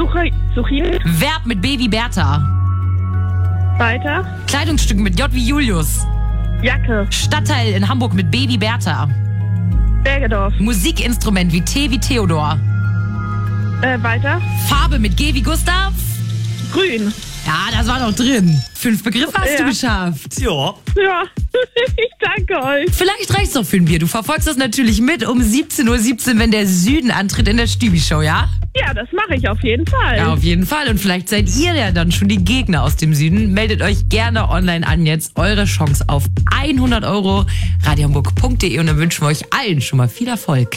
Zucchini. Verb mit B wie Bertha. Weiter. Kleidungsstück mit J wie Julius. Jacke. Stadtteil in Hamburg mit B wie Bertha. Bergedorf. Musikinstrument wie T wie Theodor. Weiter. Farbe mit G wie Gustav. Grün. Ja, das war doch drin. 5 Begriffe hast du geschafft. Ja. Ja, ich danke euch. Vielleicht reicht's doch für ein Bier. Du verfolgst das natürlich mit um 17:17 Uhr, wenn der Süden antritt in der Stübi-Show, ja? Ja, das mache ich auf jeden Fall. Ja, auf jeden Fall. Und vielleicht seid ihr ja dann schon die Gegner aus dem Süden. Meldet euch gerne online an jetzt. Eure Chance auf 100 €. radiohamburg.de und dann wünschen wir euch allen schon mal viel Erfolg.